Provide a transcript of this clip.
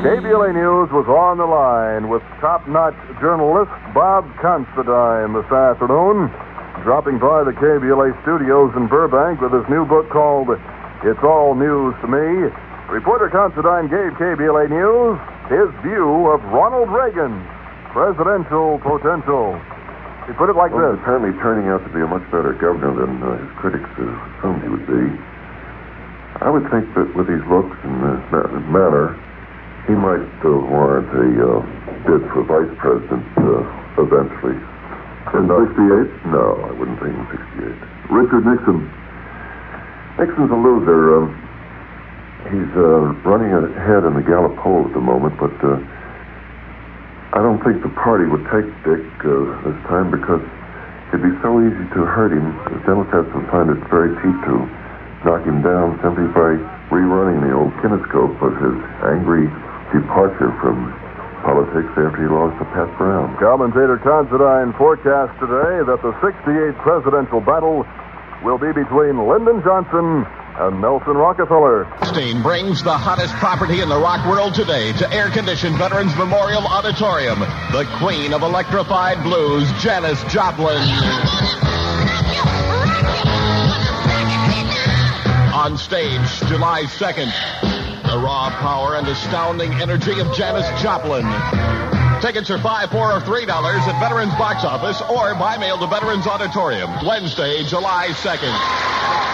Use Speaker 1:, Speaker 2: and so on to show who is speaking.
Speaker 1: KBLA News was on the line with top-notch journalist Bob Considine this afternoon, dropping by the KBLA studios in Burbank with his new book called It's All News to Me. Reporter Considine gave KBLA News his view of Ronald Reagan's presidential potential. He put it like this.
Speaker 2: He's apparently turning out to be a much better governor than his critics assumed he would be. I would think that with his looks and manner, he might warrant a bid for vice president eventually.
Speaker 3: In 68?
Speaker 2: No, I wouldn't think in 68.
Speaker 3: Richard Nixon.
Speaker 2: Nixon's a loser. He's running ahead in the Gallup poll at the moment, but I don't think the party would take Dick this time because it'd be so easy to hurt him. The Democrats would find it very cheap to knock him down simply by rerunning the old kinescope of his angry departure from politics after he lost to Pat Brown.
Speaker 1: Commentator Considine forecast today that the 68 presidential battle will be between Lyndon Johnson and Nelson Rockefeller.
Speaker 4: Steen brings the hottest property in the rock world today to air-conditioned Veterans Memorial Auditorium. The queen of electrified blues, Janis Joplin. On stage, July 2nd. The raw power and astounding energy of Janis Joplin. Tickets are $5, $4, or $3 at Veterans Box Office or by mail to Veterans Auditorium. Wednesday, July 2nd.